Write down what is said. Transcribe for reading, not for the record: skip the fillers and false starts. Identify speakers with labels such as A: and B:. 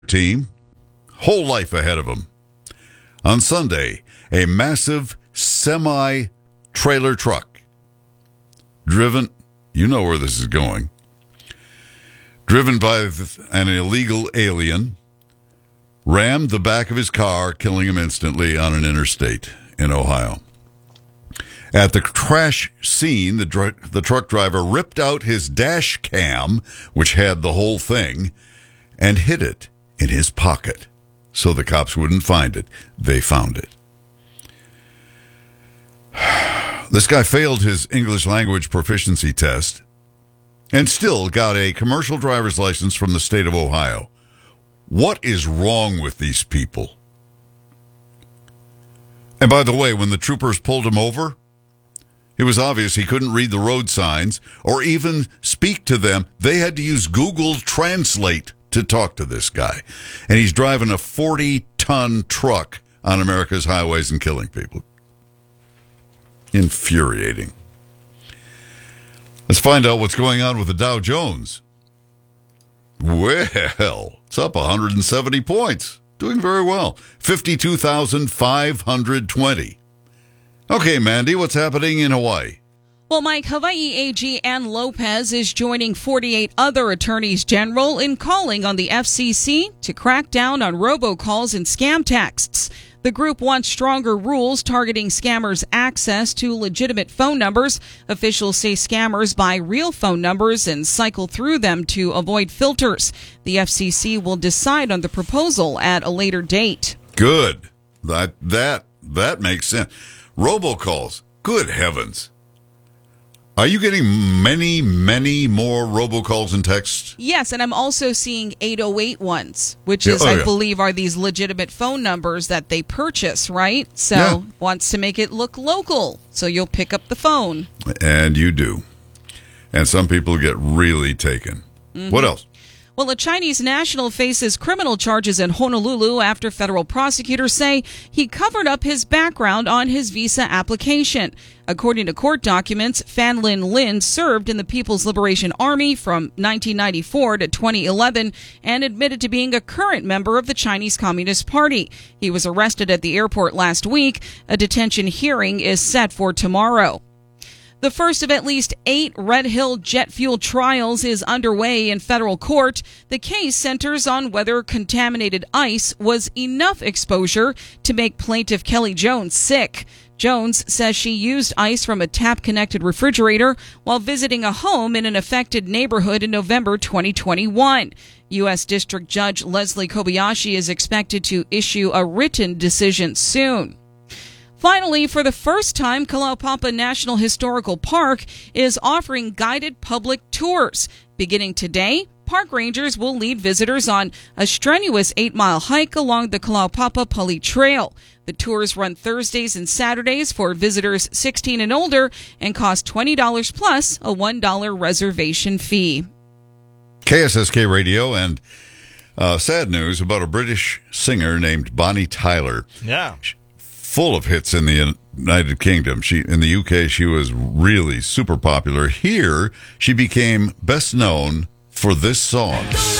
A: team, whole life ahead of them. On Sunday, a massive semi-trailer truck driven, you know where this is going, driven by an illegal alien, rammed the back of his car, killing him instantly on an interstate in Ohio. At the crash scene, the truck driver ripped out his dash cam, which had the whole thing, and hid it in his pocket so the cops wouldn't find it. They found it. This guy failed his English language proficiency test and still got a commercial driver's license from the state of Ohio. What is wrong with these people? And by the way, when the troopers pulled him over, it was obvious he couldn't read the road signs or even speak to them. They had to use Google Translate to talk to this guy. And he's driving a 40-ton truck on America's highways and killing people. Infuriating. Let's find out what's going on with the Dow Jones. Well, it's up 170 points. Doing very well. 52,520. Okay, Mandy, what's happening in Hawaii?
B: Well, Mike, Hawaii AG Ann Lopez is joining 48 other attorneys general in calling on the FCC to crack down on robocalls and scam texts. The group wants stronger rules targeting scammers' access to legitimate phone numbers. Officials say scammers buy real phone numbers and cycle through them to avoid filters. The FCC will decide on the proposal at a later date.
A: Good. That makes sense. Robocalls. Good heavens. Are you getting many, many more robocalls and texts?
B: Yes, and I'm also seeing 808 ones, which I believe are these legitimate phone numbers that they purchase, right? So wants to make it look local, so you'll pick up the phone.
A: And you do. And some people get really taken. Mm-hmm. What else?
B: Well, a Chinese national faces criminal charges in Honolulu after federal prosecutors say he covered up his background on his visa application. According to court documents, Fan Lin served in the People's Liberation Army from 1994 to 2011 and admitted to being a current member of the Chinese Communist Party. He was arrested at the airport last week. A detention hearing is set for tomorrow. The first of at least 8 Red Hill jet fuel trials is underway in federal court. The case centers on whether contaminated ice was enough exposure to make plaintiff Kelly Jones sick. Jones says she used ice from a tap-connected refrigerator while visiting a home in an affected neighborhood in November 2021. U.S. District Judge Leslie Kobayashi is expected to issue a written decision soon. Finally, for the first time, Kalaupapa National Historical Park is offering guided public tours. Beginning today, park rangers will lead visitors on a strenuous 8-mile hike along the Kalaupapa Pali Trail. The tours run Thursdays and Saturdays for visitors 16 and older and cost $20 plus a $1 reservation fee.
A: KSSK Radio and sad news about a British singer named Bonnie Tyler.
C: Yeah.
A: Full of hits in the United Kingdom. In the UK, she was really super popular. Here, she became best known for this song.